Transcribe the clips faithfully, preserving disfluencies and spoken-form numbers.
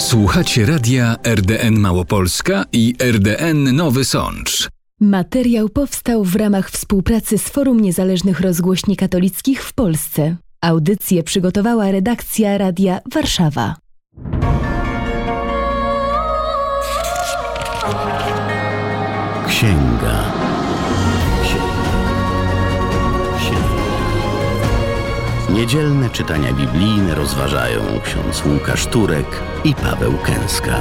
Słuchacie radia R D N Małopolska i R D N Nowy Sącz. Materiał powstał w ramach współpracy z Forum Niezależnych Rozgłośni Katolickich w Polsce. Audycję przygotowała redakcja Radia Warszawa. Księga. Niedzielne czytania biblijne rozważają ksiądz Łukasz Turek i Paweł Kęska.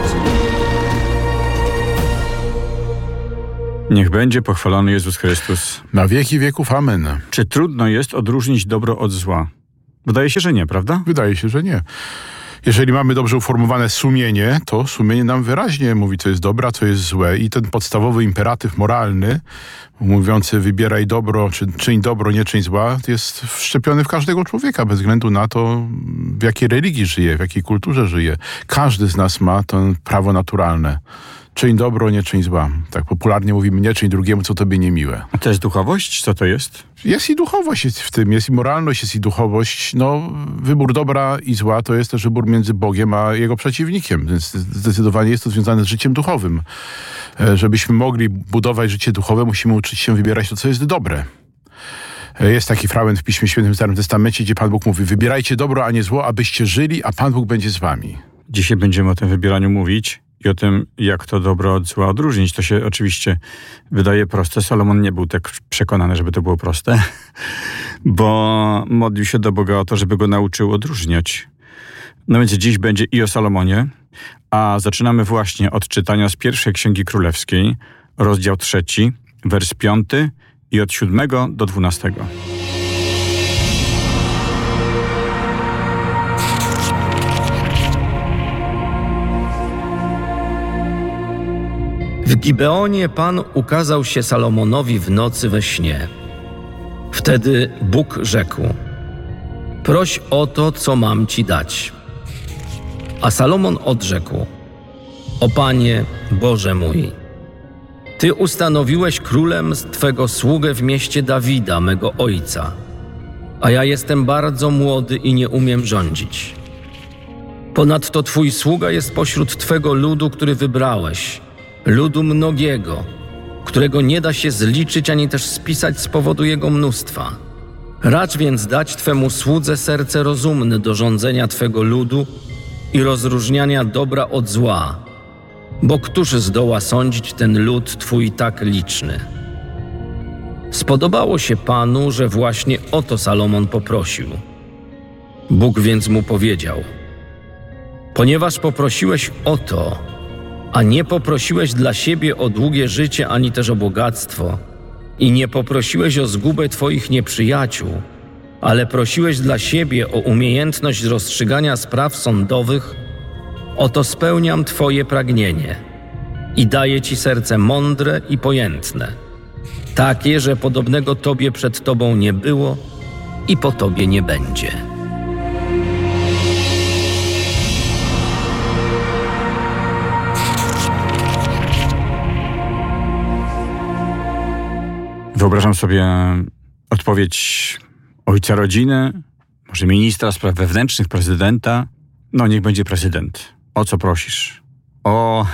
Niech będzie pochwalony Jezus Chrystus. Na wieki wieków amen. Czy trudno jest odróżnić dobro od zła? Wydaje się, że nie, prawda? Wydaje się, że nie. Jeżeli mamy dobrze uformowane sumienie, to sumienie nam wyraźnie mówi, co jest dobre, a co jest złe. I ten podstawowy imperatyw moralny, mówiący wybieraj dobro, czy czyń dobro, nie czyń zła, jest wszczepiony w każdego człowieka, bez względu na to, w jakiej religii żyje, w jakiej kulturze żyje. Każdy z nas ma to prawo naturalne. Czyń dobro, nie czyń zła. Tak popularnie mówimy, nie czyń drugiemu, co tobie niemiłe. A to jest duchowość? Co to jest? Jest i duchowość jest w tym, jest i moralność, jest i duchowość. No, wybór dobra i zła to jest też wybór między Bogiem a jego przeciwnikiem. Więc zdecydowanie jest to związane z życiem duchowym. Żebyśmy mogli budować życie duchowe, musimy uczyć się wybierać to, co jest dobre. Jest taki fragment w Piśmie Świętym w Starym Testamencie, gdzie Pan Bóg mówi, wybierajcie dobro, a nie zło, abyście żyli, a Pan Bóg będzie z wami. Dzisiaj będziemy o tym wybieraniu mówić i o tym, jak to dobro od zła odróżnić. To się oczywiście wydaje proste. Salomon nie był tak przekonany, żeby to było proste, bo modlił się do Boga o to, żeby go nauczył odróżniać. No więc dziś będzie i o Salomonie, a zaczynamy właśnie od czytania z pierwszej Księgi Królewskiej, rozdział trzeci, wers piąty i od siódmego do dwunastego. W Gibeonie Pan ukazał się Salomonowi w nocy we śnie. Wtedy Bóg rzekł: proś o to, co mam ci dać. A Salomon odrzekł: o Panie, Boże mój, Ty ustanowiłeś królem Twego sługę w mieście Dawida, mego ojca, a ja jestem bardzo młody i nie umiem rządzić. Ponadto Twój sługa jest pośród Twego ludu, który wybrałeś, ludu mnogiego, którego nie da się zliczyć ani też spisać z powodu jego mnóstwa. Racz więc dać Twemu słudze serce rozumne do rządzenia Twego ludu i rozróżniania dobra od zła, bo któż zdoła sądzić ten lud Twój tak liczny? Spodobało się Panu, że właśnie o to Salomon poprosił. Bóg więc mu powiedział: ponieważ poprosiłeś o to, a nie poprosiłeś dla siebie o długie życie ani też o bogactwo i nie poprosiłeś o zgubę Twoich nieprzyjaciół, ale prosiłeś dla siebie o umiejętność rozstrzygania spraw sądowych, oto spełniam Twoje pragnienie i daję Ci serce mądre i pojętne, takie, że podobnego Tobie przed Tobą nie było i po Tobie nie będzie. Wyobrażam sobie odpowiedź ojca rodziny, może ministra spraw wewnętrznych, prezydenta. No niech będzie prezydent. O co prosisz? O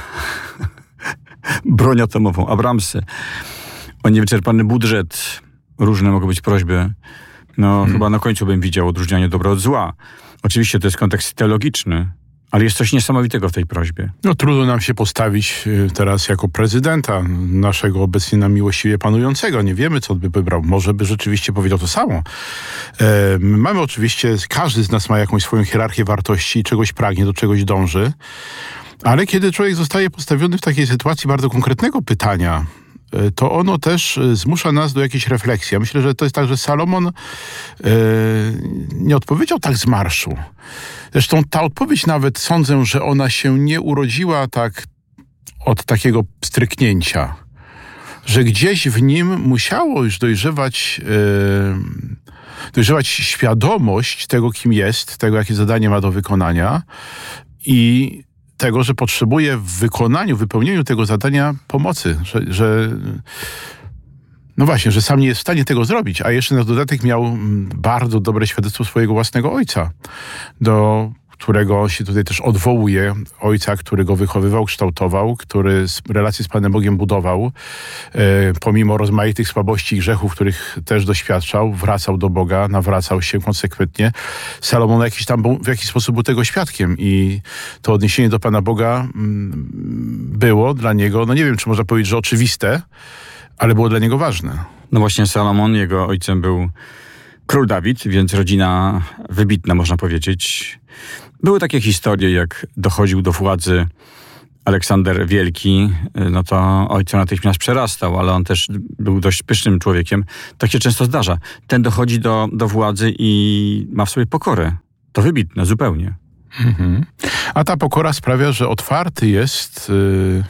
broń atomową, Abramsy, o niewyczerpany budżet. Różne mogą być prośby. No hmm. chyba na końcu bym widział odróżnianie dobra od zła. Oczywiście to jest kontekst teologiczny, ale jest coś niesamowitego w tej prośbie. No trudno nam się postawić teraz jako prezydenta naszego obecnie na miłościwie panującego. Nie wiemy, co by wybrał. Może by rzeczywiście powiedział to samo. E, mamy oczywiście, każdy z nas ma jakąś swoją hierarchię wartości, czegoś pragnie, do czegoś dąży. Ale kiedy człowiek zostaje postawiony w takiej sytuacji bardzo konkretnego pytania, to ono też zmusza nas do jakiejś refleksji. Ja myślę, że to jest tak, że Salomon e, nie odpowiedział tak z marszu. Zresztą ta odpowiedź nawet sądzę, że ona się nie urodziła tak od takiego stryknięcia. Że gdzieś w nim musiało już dojrzewać, e, dojrzewać świadomość tego, kim jest, tego, jakie zadanie ma do wykonania i tego, że potrzebuje w wykonaniu, wypełnieniu tego zadania pomocy, że, że no właśnie, że sam nie jest w stanie tego zrobić, a jeszcze na dodatek miał bardzo dobre świadectwo swojego własnego ojca, do którego on się tutaj też odwołuje, ojca, który go wychowywał, kształtował, który relacje z Panem Bogiem budował, e, pomimo rozmaitych słabości i grzechów, których też doświadczał, wracał do Boga, nawracał się konsekwentnie. Salomon jakiś tam był, w jakiś sposób był tego świadkiem i to odniesienie do Pana Boga m, było dla niego, no nie wiem, czy można powiedzieć, że oczywiste, ale było dla niego ważne. No właśnie Salomon, jego ojcem był król Dawid, więc rodzina wybitna, można powiedzieć. Były takie historie, jak dochodził do władzy Aleksander Wielki, no to ojca natychmiast przerastał, ale on też był dość pysznym człowiekiem. Tak się często zdarza. Ten dochodzi do, do władzy i ma w sobie pokorę. To wybitne, zupełnie. Mhm. A ta pokora sprawia, że otwarty jest yy,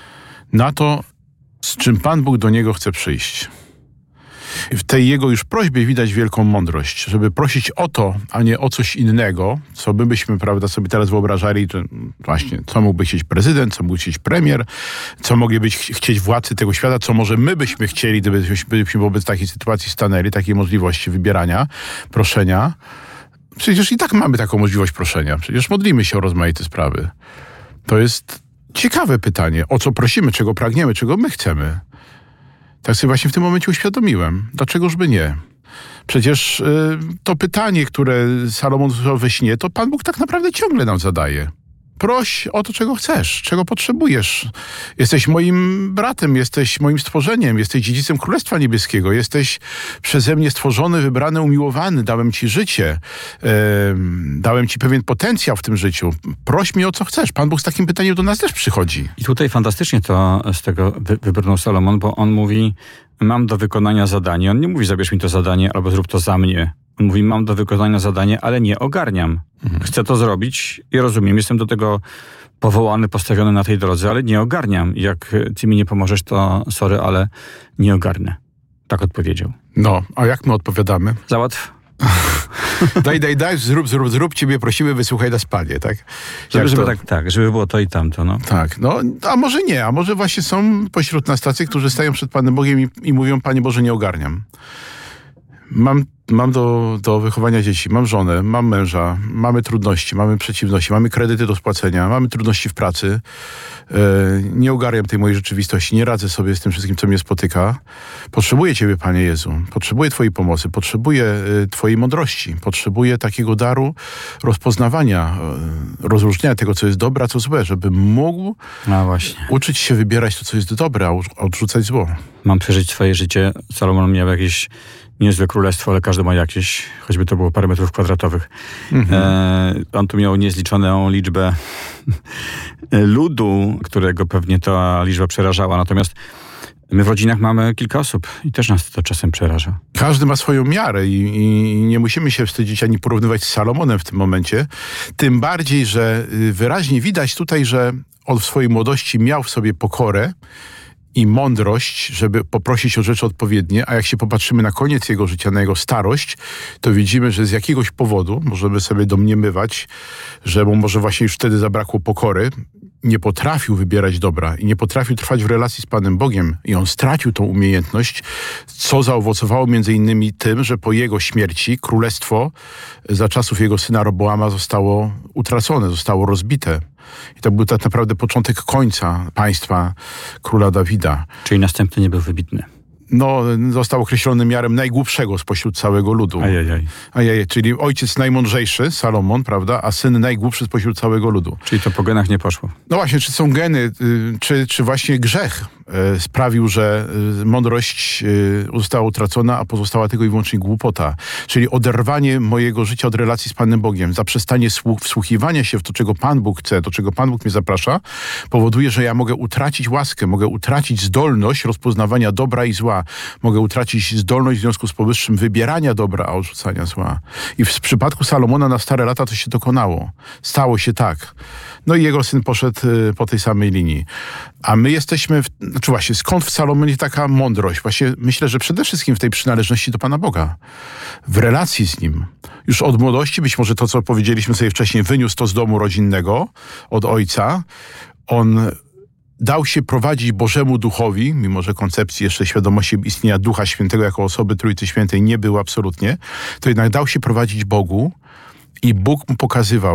na to, z czym Pan Bóg do niego chce przyjść. W tej jego już prośbie widać wielką mądrość, żeby prosić o to, a nie o coś innego, co my byśmy, prawda, sobie teraz wyobrażali, że właśnie, co mógłby chcieć prezydent, co mógłby chcieć premier, co mogliby chcieć władcy tego świata, co może my byśmy chcieli, gdybyśmy wobec takiej sytuacji stanęli, takiej możliwości wybierania, proszenia. Przecież i tak mamy taką możliwość proszenia. Przecież modlimy się o rozmaite sprawy. To jest ciekawe pytanie, o co prosimy, czego pragniemy, czego my chcemy. Tak sobie właśnie w tym momencie uświadomiłem. Dlaczegoż by nie? Przecież y, to pytanie, które Salomon usłyszał we śnie, to Pan Bóg tak naprawdę ciągle nam zadaje. Proś o to, czego chcesz, czego potrzebujesz. Jesteś moim bratem, jesteś moim stworzeniem, jesteś dziedzicem Królestwa Niebieskiego, jesteś przeze mnie stworzony, wybrany, umiłowany, dałem ci życie, yy, dałem ci pewien potencjał w tym życiu. Proś mnie o co chcesz. Pan Bóg z takim pytaniem do nas też przychodzi. I tutaj fantastycznie to z tego wy, wybrnął Salomon, bo on mówi, mam do wykonania zadanie. On nie mówi, zabierz mi to zadanie albo zrób to za mnie. On mówi, mam do wykonania zadanie, ale nie ogarniam. Mhm. Chcę to zrobić i rozumiem, jestem do tego powołany, postawiony na tej drodze, ale nie ogarniam. Jak ty mi nie pomożesz, to sorry, ale nie ogarnę. Tak odpowiedział. No, a jak my odpowiadamy? Załatw. daj, daj, daj, zrób, zrób, zrób, ciebie prosimy, wysłuchaj nas, Panie, tak? Żeby, żeby tak, tak, żeby było to i tamto, no. Tak, no, a może nie, a może właśnie są pośród nas tacy, którzy stają przed Panem Bogiem i, i mówią, Panie Boże, nie ogarniam. Mam, mam do, do wychowania dzieci, mam żonę, mam męża, mamy trudności, mamy przeciwności, mamy kredyty do spłacenia, mamy trudności w pracy. Yy, nie ogarniam tej mojej rzeczywistości, nie radzę sobie z tym wszystkim, co mnie spotyka. Potrzebuję Ciebie, Panie Jezu, potrzebuję Twojej pomocy, potrzebuję yy, Twojej mądrości, potrzebuję takiego daru rozpoznawania, yy, rozróżniania tego, co jest dobre, a co złe, żebym mógł no właśnie. uczyć się wybierać to, co jest dobre, a odrzucać zło. Mam przeżyć swoje życie. Salomon miał jakieś niezłe królestwo, ale każdy ma jakieś, choćby to było parę metrów kwadratowych. Mhm. E, on tu miał niezliczoną liczbę ludu, którego pewnie ta liczba przerażała. Natomiast my w rodzinach mamy kilka osób i też nas to czasem przeraża. Każdy ma swoją miarę i, i nie musimy się wstydzić ani porównywać z Salomonem w tym momencie. Tym bardziej, że wyraźnie widać tutaj, że on w swojej młodości miał w sobie pokorę i mądrość, żeby poprosić o rzeczy odpowiednie, a jak się popatrzymy na koniec jego życia, na jego starość, to widzimy, że z jakiegoś powodu, możemy sobie domniemywać, że mu może właśnie już wtedy zabrakło pokory, nie potrafił wybierać dobra i nie potrafił trwać w relacji z Panem Bogiem i on stracił tą umiejętność, co zaowocowało między innymi tym, że po jego śmierci królestwo za czasów jego syna Roboama zostało utracone, zostało rozbite. I to był tak naprawdę początek końca państwa króla Dawida. Czyli następny nie był wybitny. No, został określony miarem najgłupszego spośród całego ludu. Ajajaj. Ajajaj, czyli ojciec najmądrzejszy, Salomon, prawda, a syn najgłupszy spośród całego ludu. Czyli to po genach nie poszło. No właśnie, czy są geny, czy, czy właśnie grzech e, sprawił, że e, mądrość e, została utracona, a pozostała tylko i wyłącznie głupota. Czyli oderwanie mojego życia od relacji z Panem Bogiem, zaprzestanie słuch, wsłuchiwania się w to, czego Pan Bóg chce, to, czego Pan Bóg mnie zaprasza, powoduje, że ja mogę utracić łaskę, mogę utracić zdolność rozpoznawania dobra i zła. Mogę utracić zdolność w związku z powyższym wybierania dobra, a odrzucania zła. I w przypadku Salomona na stare lata to się dokonało. Stało się tak. No i jego syn poszedł y, po tej samej linii. A my jesteśmy, w, znaczy właśnie, skąd w Salomonie taka mądrość? Właśnie myślę, że przede wszystkim w tej przynależności do Pana Boga. W relacji z Nim. Już od młodości, być może to, co powiedzieliśmy sobie wcześniej, wyniósł to z domu rodzinnego, od ojca. On dał się prowadzić Bożemu Duchowi, mimo że koncepcji jeszcze świadomości istnienia Ducha Świętego jako osoby Trójcy Świętej nie było absolutnie, to jednak dał się prowadzić Bogu i Bóg mu pokazywał,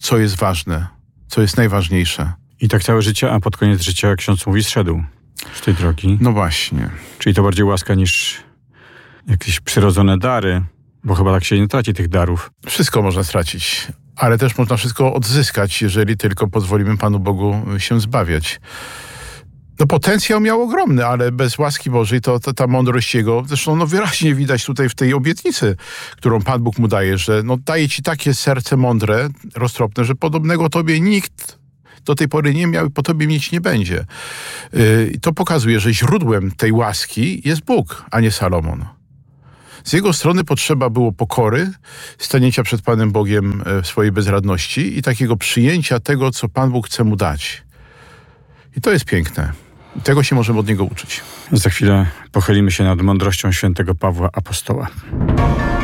co jest ważne, co jest najważniejsze. I tak całe życie, a pod koniec życia, jak ksiądz mówi, zszedł z tej drogi. No właśnie. Czyli to bardziej łaska niż jakieś przyrodzone dary, bo chyba tak się nie traci tych darów. Wszystko można stracić, ale też można wszystko odzyskać, jeżeli tylko pozwolimy Panu Bogu się zbawiać. No potencjał miał ogromny, ale bez łaski Bożej to, to ta mądrość Jego, zresztą no wyraźnie widać tutaj w tej obietnicy, którą Pan Bóg mu daje, że no daje Ci takie serce mądre, roztropne, że podobnego Tobie nikt do tej pory nie miał i po Tobie mieć nie będzie. Yy, to pokazuje, że źródłem tej łaski jest Bóg, a nie Salomon. Z jego strony potrzeba było pokory, stanięcia przed Panem Bogiem w swojej bezradności i takiego przyjęcia tego, co Pan Bóg chce mu dać. I to jest piękne. I tego się możemy od niego uczyć. Za chwilę pochylimy się nad mądrością świętego Pawła Apostoła.